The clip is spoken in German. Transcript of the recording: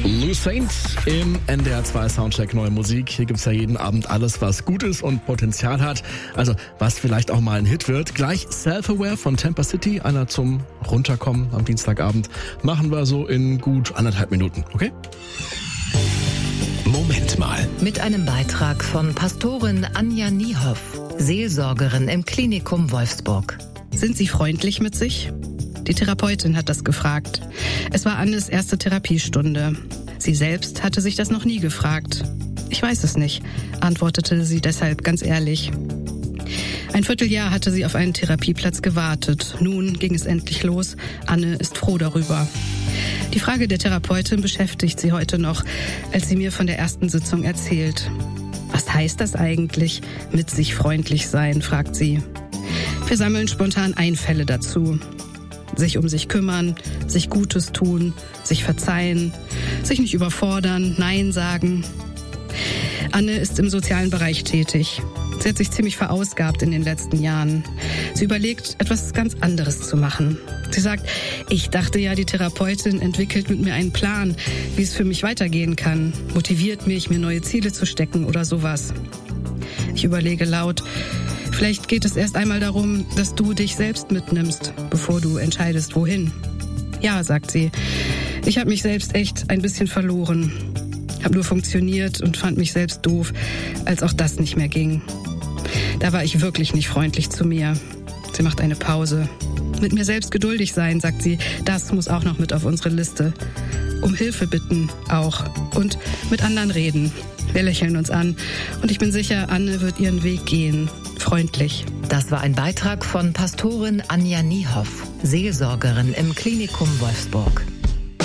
Lou Saints im NDR 2 Soundcheck Neue Musik. Hier gibt's ja jeden Abend alles, was gut ist und Potenzial hat. Also was vielleicht auch mal ein Hit wird. Gleich Self-Aware von Tampa City, einer zum Runterkommen am Dienstagabend. Machen wir so in gut 1,5 Minuten, okay? Moment mal. Mit einem Beitrag von Pastorin Anja Niehoff, Seelsorgerin im Klinikum Wolfsburg. Sind Sie freundlich mit sich? Die Therapeutin hat das gefragt. Es war Annes erste Therapiestunde. Sie selbst hatte sich das noch nie gefragt. Ich weiß es nicht, antwortete sie deshalb ganz ehrlich. Ein Vierteljahr hatte sie auf einen Therapieplatz gewartet. Nun ging es endlich los. Anne ist froh darüber. Die Frage der Therapeutin beschäftigt sie heute noch, als sie mir von der ersten Sitzung erzählt. Was heißt das eigentlich, mit sich freundlich sein, fragt sie. Wir sammeln spontan Einfälle dazu. Sich um sich kümmern, sich Gutes tun, sich verzeihen, sich nicht überfordern, Nein sagen. Anne ist im sozialen Bereich tätig. Sie hat sich ziemlich verausgabt in den letzten Jahren. Sie überlegt, etwas ganz anderes zu machen. Sie sagt, ich dachte ja, die Therapeutin entwickelt mit mir einen Plan, wie es für mich weitergehen kann, motiviert mich, mir neue Ziele zu stecken oder sowas. Ich überlege laut, vielleicht geht es erst einmal darum, dass du dich selbst mitnimmst, bevor du entscheidest, wohin. Ja, sagt sie, ich habe mich selbst echt ein bisschen verloren. Habe nur funktioniert und fand mich selbst doof, als auch das nicht mehr ging. Da war ich wirklich nicht freundlich zu mir. Sie macht eine Pause. Mit mir selbst geduldig sein, sagt sie, das muss auch noch mit auf unsere Liste. Um Hilfe bitten auch und mit anderen reden. Wir lächeln uns an und ich bin sicher, Anne wird ihren Weg gehen. Freundlich. Das war ein Beitrag von Pastorin Anja Niehoff, Seelsorgerin im Klinikum Wolfsburg.